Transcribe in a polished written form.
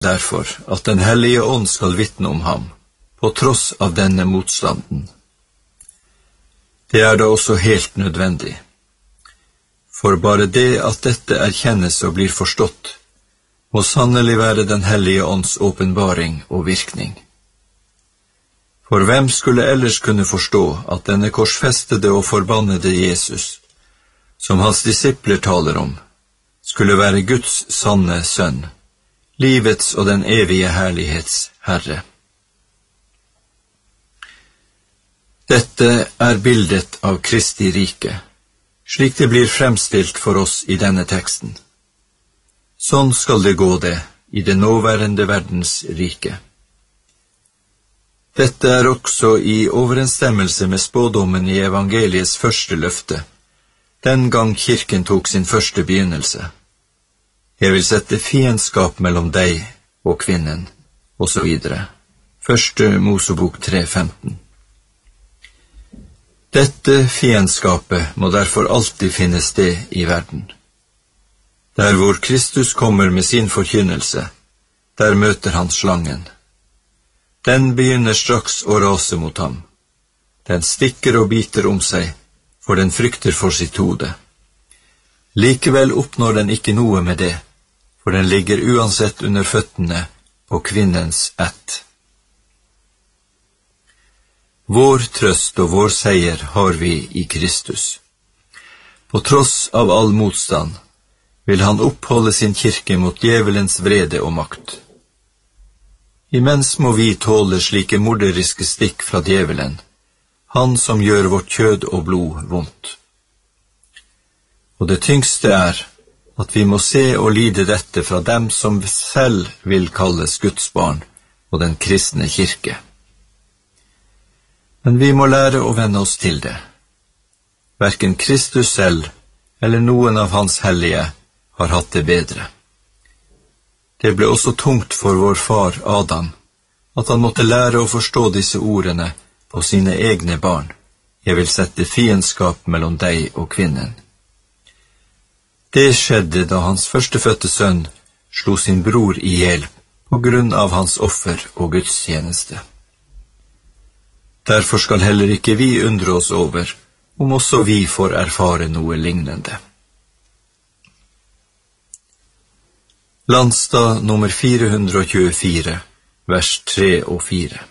derfor at den hellige ånd skal vitne om ham, på tross av denne motstanden. Det er da også helt nødvendig. For bare det at dette erkjennes og blir forstått, må sannelig være den hellige ånds åpenbaring og virkning. For hvem skulle ellers kunne forstå at denne korsfestede og forbannede Jesus, som hans disipler taler om, skulle være Guds sanne sønn, livets og den evige herlighets Herre. Dette er bildet av Kristi rike, slik det blir fremstilt for oss i denne teksten. Sånn skal det gå det i det nåværende verdens rike. Dette er også i overensstemmelse med spådommen i evangeliets første løfte, den gang kirken tok sin første begynnelse. Jeg vil sette fiendskap mellom deg og kvinnen, og så videre. Første Mosebok 3:15. Dette fiendskapet må derfor alltid finne sted i verden. Der hvor Kristus kommer med sin forkynnelse, der møter han slangen. Den begynner straks å rase mot ham. Den stikker og biter om seg, for den frykter for sitt hode. Likevel oppnår den ikke noe med det, for den ligger uansett under føttene på kvinnens ett. Vår trøst og vår seier har vi i Kristus. På tross av all motstand vil han oppholde sin kirke mot djevelens vrede og makt. Imens må vi tåle slike morderiske stikk fra djevelen, han som gjør vårt kjød og blod vondt. Og det tyngste er at vi må se og lide dette fra dem som selv vil kalles Guds barn og den kristne kirke. Men vi må lære å venne oss til det. Hverken Kristus selv eller noen av hans hellige har hatt det bedre. Det ble også tungt for vår far Adam, at han måtte lære å forstå disse ordene på sine egne barn. Jeg vil sette fiendskap mellom deg og kvinnen. Det skjedde da hans førstefødte sønn slo sin bror ihjel på grunn av hans offer og gudstjeneste. Derfor skal heller ikke vi undre oss over om også vi får erfare noe lignende. Landstad nummer 424, vers 3 og 4.